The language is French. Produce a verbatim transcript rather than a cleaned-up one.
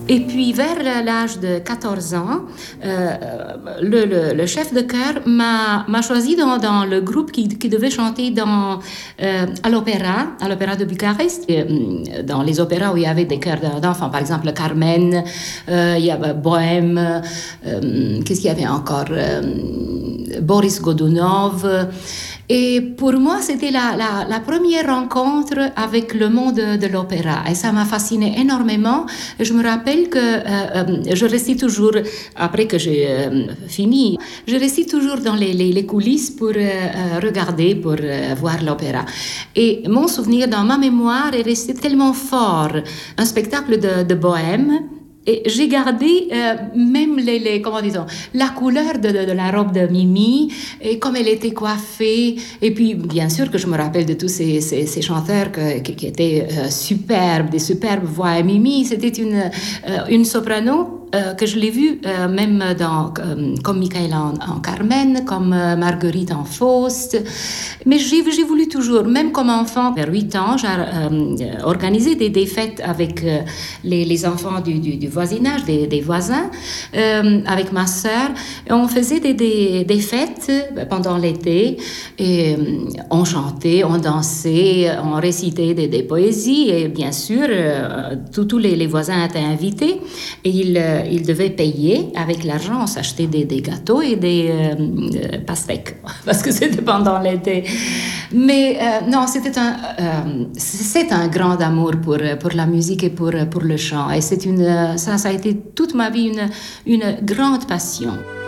Et puis, vers l'âge de quatorze ans, euh, le, le, le chef de chœur m'a, m'a choisi dans, dans le groupe qui, qui devait chanter dans, euh, à l'opéra, à l'opéra de Bucarest, et, dans les opéras où il y avait des chœurs d'enfants, par exemple le Carmen, euh, il y avait Bohème, euh, qu'est-ce qu'il y avait encore, euh, Boris Godunov. Et pour moi, c'était la, la, la première rencontre avec le monde de, de l'opéra. Et ça m'a fasciné énormément. Je me rappelle que euh, je restais toujours, après que j'ai euh, fini, je restais toujours dans les, les, les coulisses pour euh, regarder, pour euh, voir l'opéra. Et mon souvenir dans ma mémoire est resté tellement fort. Un spectacle de, de Bohème. Et j'ai gardé euh, même les, les, comment disons, la couleur de, de, de la robe de Mimi, et comme elle était coiffée. Et puis, bien sûr que je me rappelle de tous ces, ces, ces chanteurs que, qui, qui étaient euh, superbes, des superbes voix. Et Mimi, c'était une, euh, une soprano euh, que je l'ai vue euh, même dans, euh, comme Michael en, en Carmen, comme euh, Marguerite en Faust. Mais j'ai, j'ai voulu toujours, même comme enfant, vers huit ans, j'ai euh, organisé des, des fêtes avec euh, les, les enfants du, du, du voisinage, des, des voisins, euh, avec ma sœur. Et on faisait des, des, des fêtes pendant l'été. Et euh, on chantait, on dansait, on récitait des, des poésies. Et bien sûr, euh, tous les, les voisins étaient invités. Et ils, euh, ils devaient payer avec l'argent. On s'achetait des, des gâteaux et des euh, pastèques, parce que c'était pendant l'été. Mais euh, non, c'était un, euh, c'est un grand amour pour, pour la musique et pour, pour le chant. Et c'est une, ça, ça a été toute ma vie une, une grande passion.